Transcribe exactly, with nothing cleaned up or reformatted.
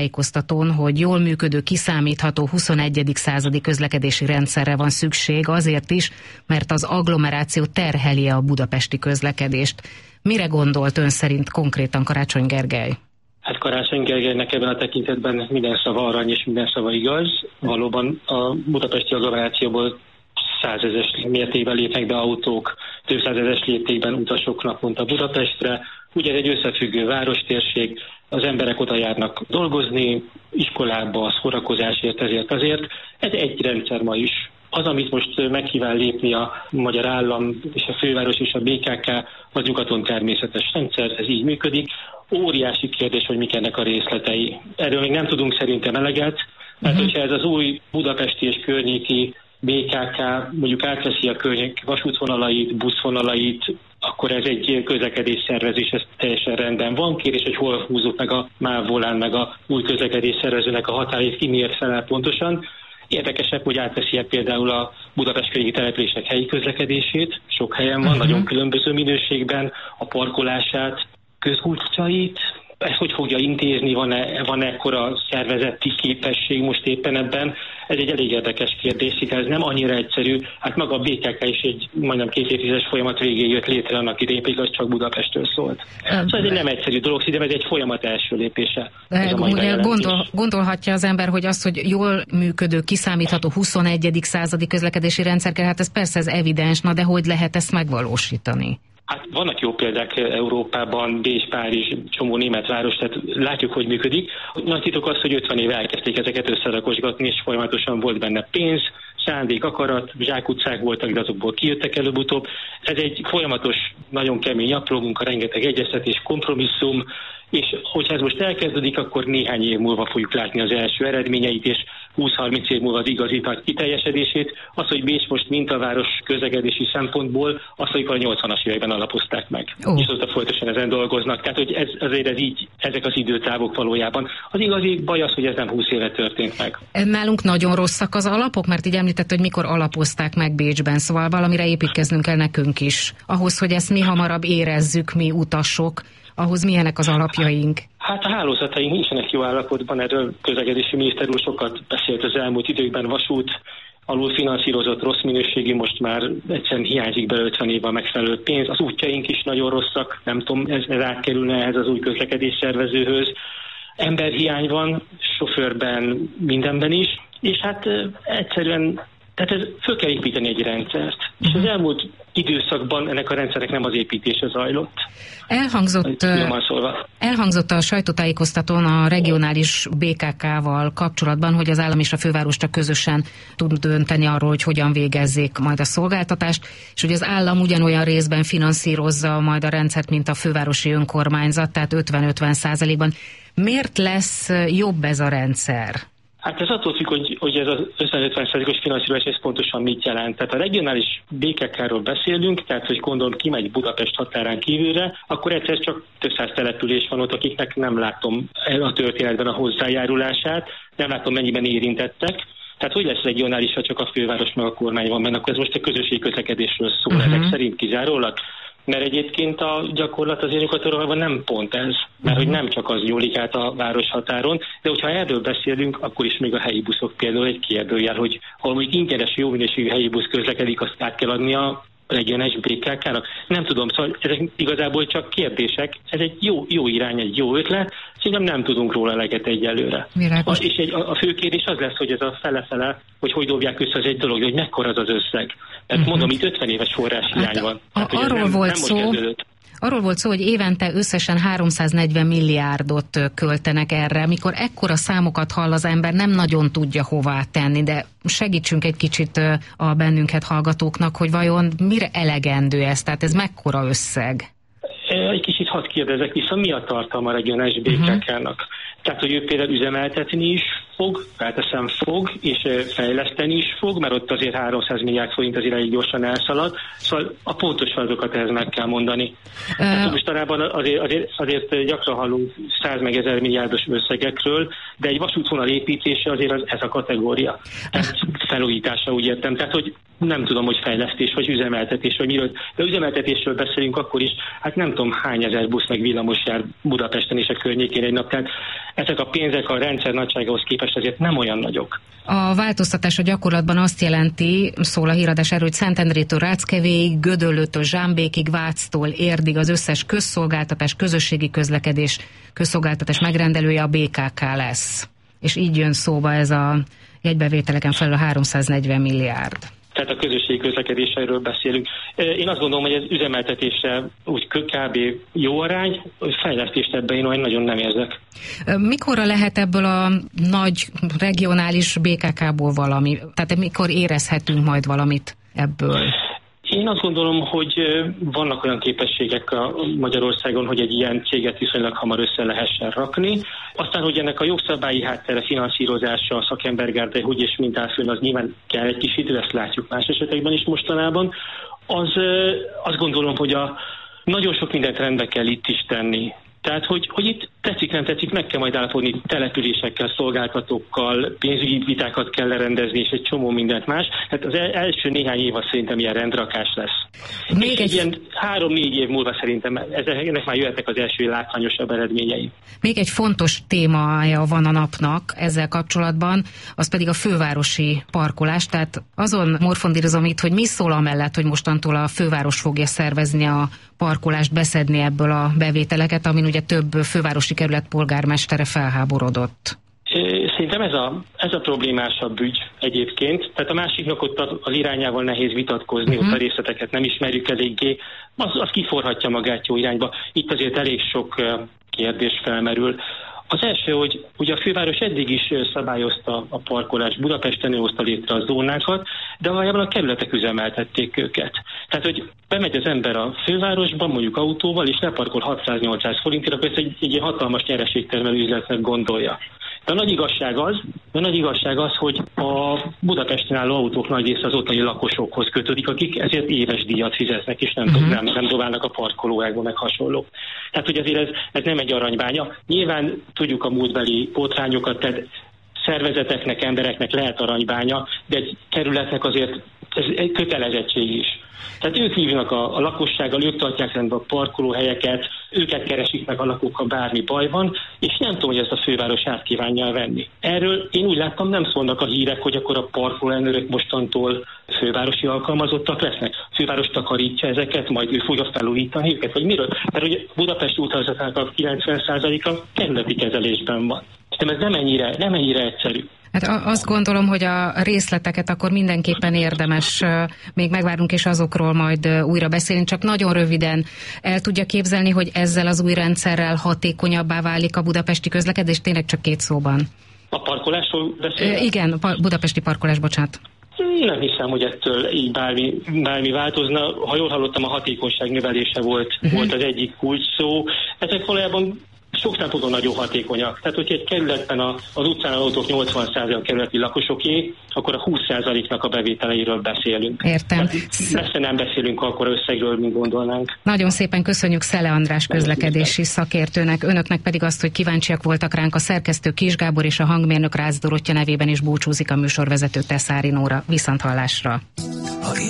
Tájékoztatón, hogy jól működő, kiszámítható huszonegyedik századi közlekedési rendszerre van szükség, azért is, mert az agglomeráció terheli a budapesti közlekedést. Mire gondolt ön szerint konkrétan Karácsony Gergely? Hát Karácsony Gergelynek ebben a tekintetben minden szava arany és minden szava igaz. Valóban a budapesti agglomerációból százezres mértékben lépnek be autók, több százezres léptékben utasok naponta Budapestre. Ugye ez egy összefüggő várostérség, az emberek oda járnak dolgozni, iskolába, szórakozásért, ezért azért. Ez egy rendszer ma is. Az, amit most meg kíván lépni a magyar állam és a főváros és a bé ká ká, az nyugaton természetes rendszer, ez így működik. Óriási kérdés, hogy mik ennek a részletei. Erről még nem tudunk szerintem eleget, mert uh-huh. hogyha ez az új budapesti és környéki bé ká ká mondjuk átveszi a környék vasútvonalait, buszvonalait, akkor ez egy közlekedés szervezés, ez teljesen rendben van. Kérdés, hogy hol húzzuk meg a MÁV volán, meg a új közlekedés szervezőnek a határait, ki miért felel pontosan. Érdekesebb, hogy átveszi például a Budapest környéki települések helyi közlekedését, sok helyen van, uh-huh. nagyon különböző minőségben, a parkolását, közútjait, ezt hogy fogja intézni, van-e, van ekkora szervezeti képesség most éppen ebben? Ez egy elég érdekes kérdés, ez nem annyira egyszerű. Hát maga a bé ká ká is egy majdnem két évtizedes folyamat végén jött létre, annak idején pedig az csak Budapestről szólt. Szóval ez egy nem egyszerű dolog, de ez egy folyamat első lépése. Ugye gondol, gondolhatja az ember, hogy az, hogy jól működő, kiszámítható huszonegyedik századi közlekedési rendszer kell, hát ez persze ez evidens, na de hogy lehet ezt megvalósítani? Hát vannak jó példák Európában, Bécs, Párizs, csomó német város, tehát látjuk, hogy működik. Nagy titok az, hogy ötven éve elkezdték ezeket összerakosgatni, és folyamatosan volt benne pénz, szándék, akarat, zsákutcák voltak, de azokból kijöttek előbb-utóbb. Ez egy folyamatos, nagyon kemény apró munka, rengeteg egyeztetés, kompromisszum, és hogyha ez most elkezdődik, akkor néhány év múlva fogjuk látni az első eredményeit, és húsz-harminc év múlva az igazi nagy kiteljesedését. Az, hogy Bécs most mintaváros közlekedési szempontból, azt, hogy a nyolcvanas években alapozták meg. Oh. És azóta folytosan ezen dolgoznak. Tehát, hogy ez, azért ez így, ezek az időtávok valójában. Az igazi baj az, hogy ez nem húsz éve történt meg. Nálunk nagyon rosszak az alapok, mert így említett, hogy mikor alapozták meg Bécsben, szóval valamire építkeznünk kell nekünk is. Ahhoz, hogy ezt mi hamarabb érezzük, mi utasok, ahhoz milyenek az alapjaink? Hát a hálózataink nincsenek jó állapotban, erről közlekedési miniszter úr sokat beszélt az elmúlt időkben, vasút, alul finanszírozott, rossz minőségi, most már egyszerűen hiányzik belőle ötven év a megfelelő pénz. Az útjaink is nagyon rosszak, nem tudom, ez, ez átkerülne ehhez az új közlekedés szervezőhöz. Emberhiány van, sofőrben, mindenben is, és hát egyszerűen tehát ez föl kell építeni egy rendszert. És az elmúlt időszakban ennek a rendszernek nem az építése zajlott. Elhangzott, elhangzott a sajtótájékoztatón a regionális bé ká ká-val kapcsolatban, hogy az állam és a főváros csak közösen tud dönteni arról, hogy hogyan végezzék majd a szolgáltatást, és hogy az állam ugyanolyan részben finanszírozza majd a rendszert, mint a fővárosi önkormányzat, tehát ötven-ötven százalékban. Miért lesz jobb ez a rendszer? Hát ez attól függ, hogy, hogy ez az ötven-ötven százalékos finanszírozás ez pontosan mit jelent. Tehát a regionális bé ká ká-ról beszélünk, tehát hogy gondolom kimegy Budapest határán kívülre, akkor egyszer csak több száz település van ott, akiknek nem látom a történetben a hozzájárulását, nem látom mennyiben érintettek. Tehát hogy lesz regionális, ha csak a főváros meg a kormány van benne, akkor ez most a közösségi közlekedésről szól, uh-huh. ezek szerint kizárólag. Mert egyébként a gyakorlat az nyugaton nem pont ez, mert hogy nem csak az nyúlik át a városhatáron, de hogyha erről beszélünk, akkor is még a helyi buszok például egy kérdőjel, hogy ha mondjuk ingyenes jó minőségű helyi busz közlekedik, azt át kell adni a regionális bé ká ká-nak. Nem tudom, szóval ezek igazából csak kérdések, ez egy jó, jó irány, egy jó ötlet, szerintem nem tudunk róla eleget egyelőre. A, és egy, a, a fő kérdés az lesz, hogy ez a fele-fele, hogy hogy dobják össze, az egy dolog, hogy mekkora az az összeg. Tehát uh-huh. mondom, itt ötven éves forrás hiány hát van. Hát, arról nem, volt nem szó, Arról volt szó, hogy évente összesen háromszáznegyven milliárdot költenek erre. Mikor ekkora számokat hall az ember, nem nagyon tudja hová tenni, de segítsünk egy kicsit a bennünket hallgatóknak, hogy vajon mire elegendő ez, tehát ez mekkora összeg? Egy kicsit hadd kérdezek vissza, mi a tartalma a regionális bé ká ká-nak? Uh-huh. Tehát, hogy ő például üzemeltetni is fog, felteszem fog, és fejleszteni is fog, mert ott azért háromszáz milliárd forint azért elég gyorsan elszalad, szóval a pontos adatokat ehhez meg kell mondani. Uh... Tehát mostanában azért, azért, azért gyakran hallunk száz meg ezer milliárdos összegekről, de egy vasútvonal építése azért az, ez a kategória. Tehát felújítása, úgy értem. Tehát, hogy nem tudom, hogy fejlesztés, vagy üzemeltetés, vagy miről. De üzemeltetésről beszélünk akkor is, hát nem tudom hány ezer busz meg villamos jár Budapesten és a környékén egy nap. Tehát ezek a pénzek a rendszer nagyságához képest azért nem olyan nagyok. A változtatás a gyakorlatban azt jelenti, szól a híradás erről, hogy Szentendrétől Ráckevéig, Gödöllőtől Zsámbékig, Váctól Érdig az összes közszolgáltatás, közösségi közlekedés, közszolgáltatás megrendelője a bé ká ká lesz. És így jön szóba ez a jegybevételeken felül a háromszáznegyven milliárd. Tehát a közösségi közlekedésről beszélünk. Én azt gondolom, hogy ez üzemeltetésre úgy kb. Jó arány, fejlesztést ebben én olyan nagyon nem érzek. Mikorra lehet ebből a nagy regionális bé ká ká-ból valami? Tehát mikor érezhetünk majd valamit ebből? Én azt gondolom, hogy vannak olyan képességek a Magyarországon, hogy egy ilyen céget viszonylag hamar össze lehessen rakni. Aztán, hogy ennek a jogszabályi háttere, finanszírozása, a szakembergárda, hogy és mint áll fönn, az nyilván kell egy kis idő, ezt látjuk más esetekben is mostanában. Az, azt gondolom, hogy a, nagyon sok mindent rendbe kell itt is tenni. Tehát, hogy, hogy itt tetszik, nem tetszik, meg kell majd állapodni településekkel, szolgáltatókkal, pénzügyi vitákat kell lerendezni, és egy csomó mindent más. Tehát az első néhány év az szerintem ilyen rendrakás lesz. Még és egy ilyen három-négy év múlva szerintem ennek már jöhetnek az első látványosabb eredményei. Még egy fontos témája van a napnak ezzel kapcsolatban, az pedig a fővárosi parkolás. Tehát azon morfondírozom itt, hogy mi szól amellett, hogy mostantól a főváros fogja szervezni a parkolást, beszedni ebből a bevételeket, amin ugye több fővárosi kerület polgármestere felháborodott. Szerintem ez a, ez a problémásabb ügy egyébként. Tehát a másiknak ott az irányával nehéz vitatkozni, uh-huh. ott a részleteket nem ismerjük eléggé, az, az kiforhatja magát jó irányba. Itt azért elég sok kérdés felmerül. Az első, hogy ugye a főváros eddig is szabályozta a parkolást, Budapesten ő hozta létre a zónákat, de valójában a kerületek üzemeltették őket. Tehát, hogy bemegy az ember a fővárosba, mondjuk autóval, és leparkol hatszáz-nyolcszáz forintért, akkor ezt egy, egy hatalmas nyereségtermelő üzletnek gondolja. De a nagy igazság az, a nagy igazság az, hogy a Budapesten álló autók nagy része az ottani lakosokhoz kötődik, akik ezért éves díjat fizetnek, és nem, uh-huh. nem, nem dobálnak a parkolóákba, meg hasonló. Tehát, hogy azért ez, ez nem egy aranybánya. Nyilván tudjuk a múltbeli botrányokat, tehát szervezeteknek, embereknek lehet aranybánya, de egy kerületnek azért ez egy kötelezettség is. Tehát ők hívnak a, a lakossággal, ők tartják rendben a parkolóhelyeket, őket keresik meg a lakók, ha bármi baj van, és nem tudom, hogy ezt a főváros át kívánja venni. Erről én úgy láttam, nem szólnak a hírek, hogy akkor a parkolóellenőrök mostantól fővárosi alkalmazottak lesznek. A főváros takarítja ezeket, majd ő fogja felújítani őket, vagy miről? Mert ugye Budapest úthálózatának a kilencven százaléka kerületi kezelésben van. De ez nem ennyire, nem ennyire egyszerű. Hát azt gondolom, hogy a részleteket akkor mindenképpen érdemes még megvárnunk, és azokról majd újra beszélni. Csak nagyon röviden el tudja képzelni, hogy ezzel az új rendszerrel hatékonyabbá válik a budapesti közlekedés? Tényleg csak két szóban. A parkolásról beszélünk? E, igen, a budapesti parkolás, bocsánat. Nem hiszem, hogy ettől így bármi, bármi változna. Ha jól hallottam, a hatékonyság növelése volt, uh-huh. volt az egyik kulcs szó. Ezek valójában sok szempontból nagyon hatékonyak. Tehát, hogyha egy kerületben a, az utcán autók nyolcvan százalék kerületi lakosoké, akkor a húsz százaléknak a bevételeiről beszélünk. Értem. Messze nem beszélünk akkor összegről, mint gondolnánk. Nagyon szépen köszönjük Szele András közlekedési szakértőnek, önöknek pedig azt, hogy kíváncsiak voltak ránk. A szerkesztő Kis Gábor és a hangmérnök Rácz Dorottya nevében is búcsúzik a műsorvezető Teszári Nóra. Viszonthallásra.